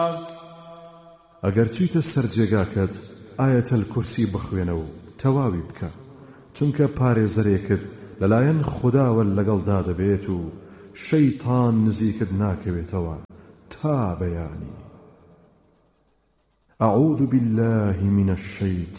ئەگەر چوویتە سەر جێگاکەت ئایەتەل کورسی بخوێنە و تەواوی بکە، چونکە پارێزەرێکت لەلایەن خوداوە لەگەڵدا دەبێت و شەیطان نزیکت ناکەوێتەوە تا بەیانی. أعوذ بالله من الشيطان